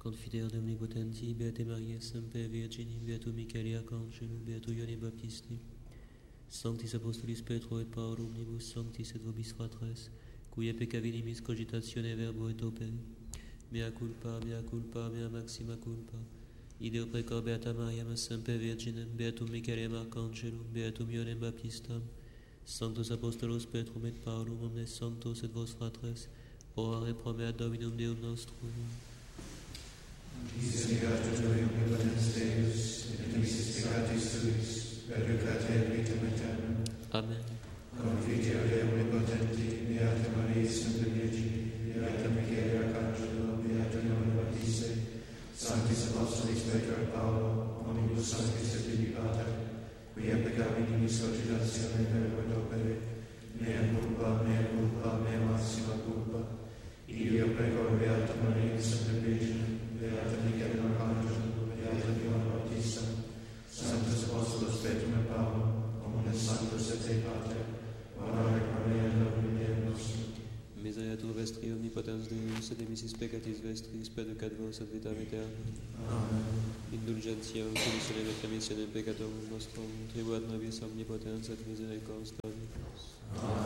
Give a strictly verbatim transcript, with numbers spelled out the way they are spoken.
Confidere omnipotenti, Beate Maria, Semper Virgini, Beatum Michaeli Arcangelo, Beatum Ioanne Baptisti, Sanctis Apostolis Petro et Paolo, omnibus sanctis et vobis fratres, cuia peccavinimis cogitatione verbo et opere, mea culpa, mea culpa, mea maxima culpa, ideo precor Beata Maria, Semper Virginem, Beatum Michaelem Arcangelum, Beatum Ioannem Baptistam, Sanctos Apostolos Petrum et Paulum, omnes sanctos et vos fratres, orare pro mea Dominum Deum nostrum. Misericorde Tui, omnipotens Deus, et missis peccatis Tuis, perducate et vitam aeternam. Amen. Confiteor Dei omnipotenti, Beata Maria, Semper Virgini, Beata Michaeli Arcangelo, Beata Ioanne Baptiste, Sanctis Apostolis Petro et Paolo, omnibus sanctis et Filii Pater, quia peccavinimis cogitatione verbo et opere, mea culpa, mea culpa, mea maxima culpa, ideo precor Beata Maria, Semper Virginem, Beata Michaelem Arcangelo, Beata Ioanne Baptista, Sanctus Apostolos Petrum et Paolo, omnes sanctos et Dei Pater, orare pro mea Dominum Deum nostrum. Misereatur vestri omnipotens Deus, et emissis peccatis vestris, perducat vos ad vitam aeternam. Amen. Indulgentiam, solutionem et remissionem peccatorum nostrum, tribuat nobis omnipotens et misericordias Domini.